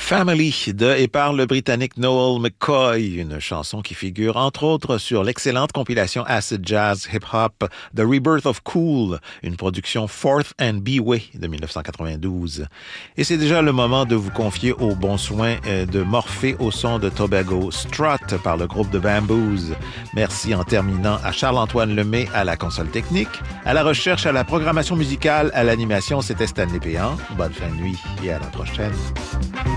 Family de et par le Britannique Noel McCoy, une chanson qui figure entre autres sur l'excellente compilation Acid Jazz Hip Hop The Rebirth of Cool, une production Fourth and B-Way de 1992. Et c'est déjà le moment de vous confier au bon soin de Morphée au son de Tobago, Strut par le groupe de Bamboos. Merci en terminant à Charles-Antoine Lemay à la console technique, à la recherche, à la programmation musicale, à l'animation, c'était Stanley Péan. Bonne fin de nuit et à la prochaine.